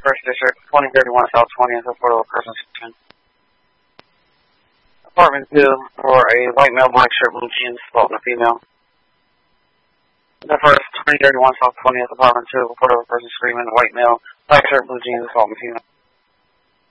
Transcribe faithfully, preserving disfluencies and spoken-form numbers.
First District, twenty thirty-one South twentieth, report of a person screaming. Apartment two, for a white male, black shirt, blue jeans, assaulting a female. The first, twenty thirty-one South twentieth, apartment two, report of a person screaming, white male, black shirt, blue jeans, assaulting a female.